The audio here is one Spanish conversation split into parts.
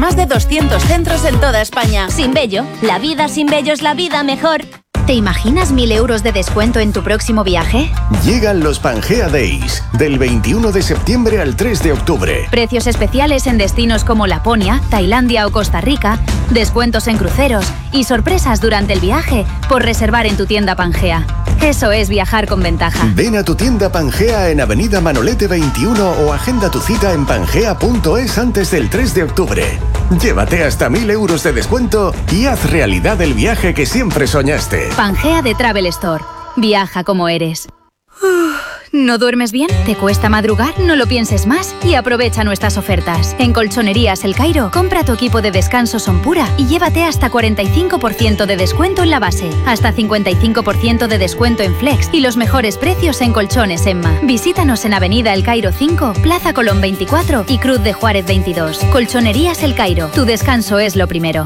Más de 200 centros en toda España. Sinbello, la vida sin Bello es la vida mejor. ¿Te imaginas 1.000 euros de descuento en tu próximo viaje? Llegan los Pangea Days, del 21 de septiembre al 3 de octubre. Precios especiales en destinos como Laponia, Tailandia o Costa Rica, descuentos en cruceros y sorpresas durante el viaje por reservar en tu tienda Pangea. Eso es viajar con ventaja. Ven a tu tienda Pangea en Avenida Manolete 21 o agenda tu cita en pangea.es antes del 3 de octubre. Llévate hasta 1.000 euros de descuento y haz realidad el viaje que siempre soñaste. Pangea de Travel Store. Viaja como eres. ¿No duermes bien? ¿Te cuesta madrugar? No lo pienses más y aprovecha nuestras ofertas. En Colchonerías El Cairo, compra tu equipo de descanso Sonpura y llévate hasta 45% de descuento en la base, hasta 55% de descuento en Flex y los mejores precios en colchones Emma. Visítanos en Avenida El Cairo 5, Plaza Colón 24 y Cruz de Juárez 22. Colchonerías El Cairo, tu descanso es lo primero.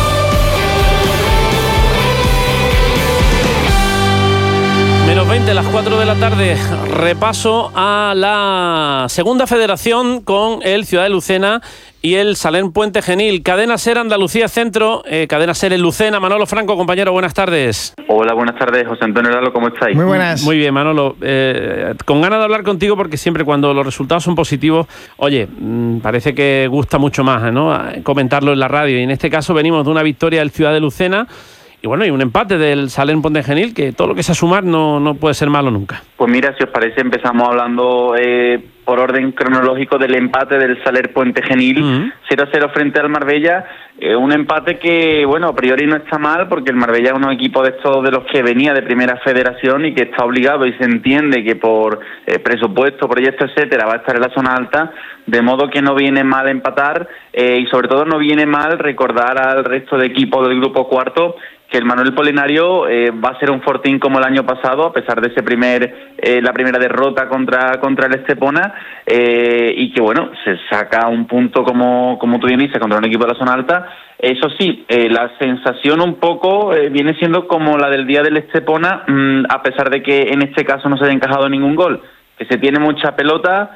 Menos 20, las 4 de la tarde. Repaso a la segunda federación con el Ciudad de Lucena y el Salern Puente Genil. Cadena SER Andalucía Centro, Cadena SER en Lucena. Manolo Franco, compañero, buenas tardes. Hola, buenas tardes, José Antonio Lalo, ¿cómo estáis? Muy buenas. Muy bien, Manolo. Con ganas de hablar contigo porque siempre cuando los resultados son positivos, oye, parece que gusta mucho más, ¿no? Comentarlo en la radio. Y en este caso venimos de una victoria del Ciudad de Lucena. Y bueno, y un empate del Salern Puente Genil, que todo lo que sea sumar no puede ser malo nunca. Pues mira, si os parece, empezamos hablando por orden cronológico del empate del Salern Puente Genil, 0-0 frente al Marbella. Un empate que, bueno, a priori no está mal, porque el Marbella es un equipo de estos de los que venía de primera federación y que está obligado y se entiende que por presupuesto, proyecto, etcétera, va a estar en la zona alta, de modo que no viene mal empatar y sobre todo no viene mal recordar al resto de equipos del grupo cuarto que el Manuel Polinario va a ser un fortín como el año pasado, a pesar de ese la primera derrota contra el Estepona, y que bueno, se saca un punto como tú bien dices, contra un equipo de la zona alta. Eso sí, la sensación un poco viene siendo como la del día del Estepona, a pesar de que en este caso no se haya encajado ningún gol, que se tiene mucha pelota,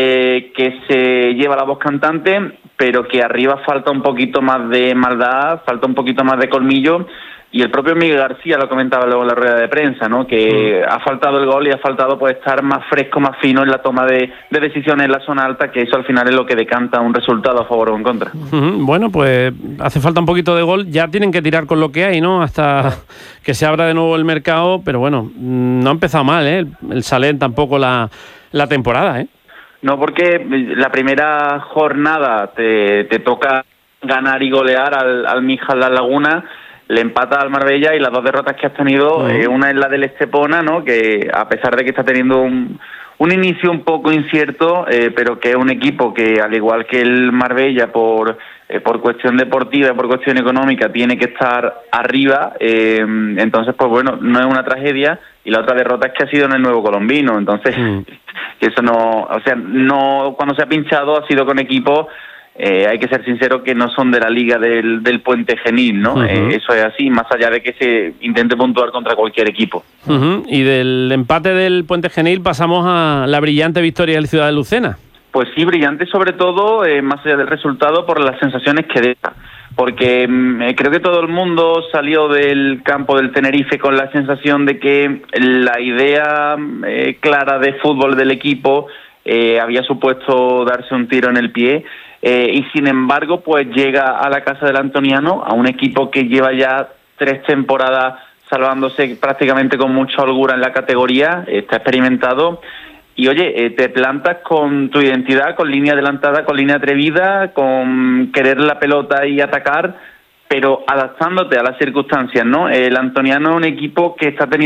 que se lleva la voz cantante, pero que arriba falta un poquito más de maldad, falta un poquito más de colmillo. Y el propio Miguel García lo comentaba luego en la rueda de prensa, ¿no? Que ha faltado el gol y ha faltado pues estar más fresco, más fino en la toma de decisiones en la zona alta, que eso al final es lo que decanta un resultado a favor o en contra. Bueno, pues hace falta un poquito de gol. Ya tienen que tirar con lo que hay, ¿no? Hasta que se abra de nuevo el mercado. Pero bueno, no ha empezado mal, ¿eh? El Salern tampoco la temporada, ¿eh? No, porque la primera jornada te toca ganar y golear al Mijas La Laguna. Le empata al Marbella y las dos derrotas que has tenido, una es la del Estepona, ¿no? Que a pesar de que está teniendo un inicio un poco incierto, pero que es un equipo que, al igual que el Marbella, por cuestión deportiva y por cuestión económica, tiene que estar arriba. Entonces, pues bueno, no es una tragedia. Y la otra derrota es que ha sido en el Nuevo Colombino. Entonces, eso no, o sea, no, cuando se ha pinchado ha sido con equipos. Hay que ser sincero que no son de la liga del Puente Genil, ¿no? Eso es así, más allá de que se intente puntuar contra cualquier equipo. Y del empate del Puente Genil pasamos a la brillante victoria del Ciudad de Lucena. Pues sí, brillante sobre todo, más allá del resultado, por las sensaciones que deja. Porque creo que todo el mundo salió del campo del Tenerife con la sensación de que la idea clara de fútbol del equipo había supuesto darse un tiro en el pie. Y sin embargo, pues llega a la casa del Antoniano, a un equipo que lleva ya 3 temporadas salvándose prácticamente con mucha holgura en la categoría, está experimentado, y oye, te plantas con tu identidad, con línea adelantada, con línea atrevida, con querer la pelota y atacar, pero adaptándote a las circunstancias, ¿no? El Antoniano es un equipo que está teniendo